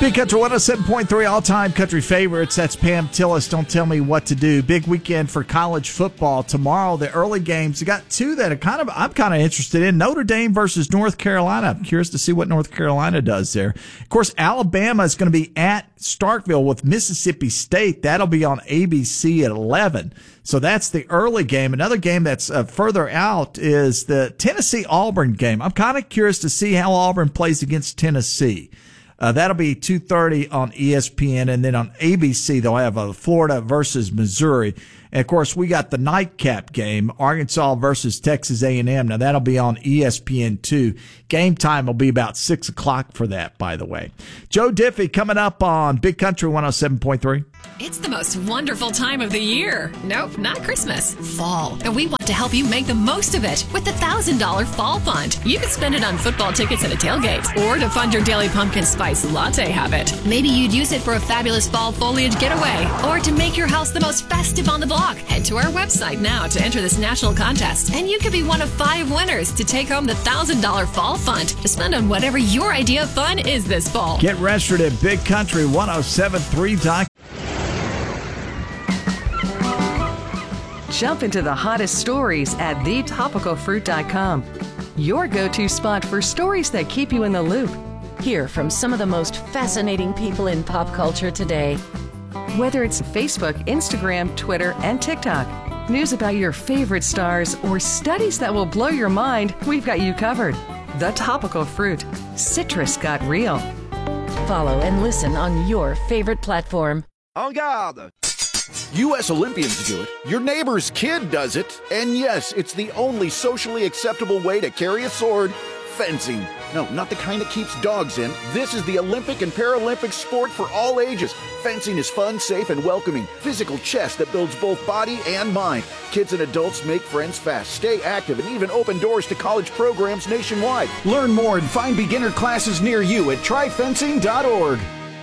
Big Country 107.3, all-time country favorites. That's Pam Tillis. Don't tell me what to do. Big weekend for college football. Tomorrow, the early games. You got two that I'm kind of interested in. Notre Dame versus North Carolina. I'm curious to see what North Carolina does there. Of course, Alabama is going to be at Starkville with Mississippi State. That'll be on ABC at 11. So that's the early game. Another game that's further out is the Tennessee-Auburn game. I'm kind of curious to see how Auburn plays against Tennessee. That'll be 2:30 on ESPN, and then on ABC they'll have Florida versus Missouri. And of course, we got the nightcap game, Arkansas versus Texas A&M. Now that'll be on ESPN2. Game time will be about 6 o'clock for that, by the way. Joe Diffie coming up on Big Country 107.3. It's the most wonderful time of the year. Nope, not Christmas. Fall. And we want to help you make the most of it with the $1,000 Fall Fund. You can spend it on football tickets and a tailgate, or to fund your daily pumpkin spice latte habit. Maybe you'd use it for a fabulous fall foliage getaway, or to make your house the most festive on the block. Head to our website now to enter this national contest, and you could be one of 5 winners to take home the $1,000 Fall Fund to spend on whatever your idea of fun is this fall. Get registered at BigCountry1073.com. Jump into the hottest stories at thetopicalfruit.com. Your go-to spot for stories that keep you in the loop. Hear from some of the most fascinating people in pop culture today. Whether it's Facebook, Instagram, Twitter, and TikTok, news about your favorite stars, or studies that will blow your mind, we've got you covered. The Topical Fruit. Citrus got real. Follow and listen on your favorite platform. En garde! U.S. Olympians do it, your neighbor's kid does it, and yes, it's the only socially acceptable way to carry a sword: fencing. No, not the kind that keeps dogs in. This is the Olympic and Paralympic sport for all ages. Fencing is fun, safe, and welcoming. Physical chess that builds both body and mind. Kids and adults make friends fast, stay active, and even open doors to college programs nationwide. Learn more and find beginner classes near you at tryfencing.org.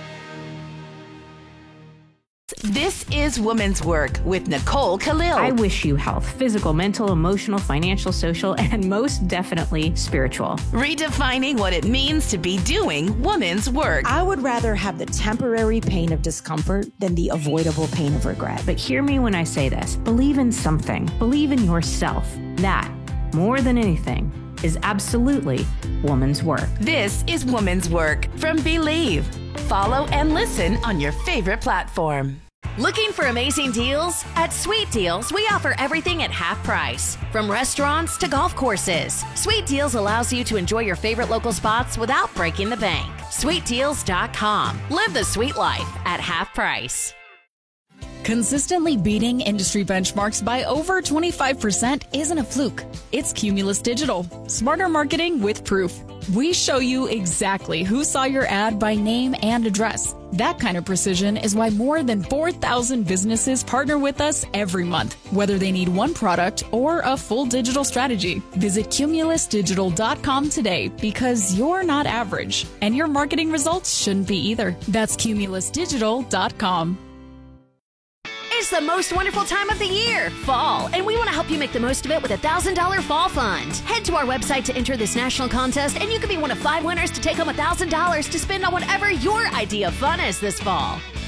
This is Women's Work with Nicole Khalil. I wish you health, physical, mental, emotional, financial, social, and most definitely spiritual. Redefining what it means to be doing women's work. I would rather have the temporary pain of discomfort than the avoidable pain of regret. But hear me when I say this. Believe in something. Believe in yourself. That, more than anything, is absolutely woman's work. This is Woman's Work from Believe. Follow and listen on your favorite platform. Looking for amazing deals? At Sweet Deals, we offer everything at half price. From restaurants to golf courses, Sweet Deals allows you to enjoy your favorite local spots without breaking the bank. SweetDeals.com. Live the sweet life at half price. Consistently beating industry benchmarks by over 25% isn't a fluke. It's Cumulus Digital. Smarter marketing with proof. We show you exactly who saw your ad by name and address. That kind of precision is why more than 4,000 businesses partner with us every month, whether they need one product or a full digital strategy. Visit cumulusdigital.com today, because you're not average, and your marketing results shouldn't be either. That's cumulusdigital.com. It's the most wonderful time of the year, fall, and we want to help you make the most of it with a $1,000 Fall Fund. Head to our website to enter this national contest, and you could be one of 5 winners to take home $1,000 to spend on whatever your idea of fun is this fall.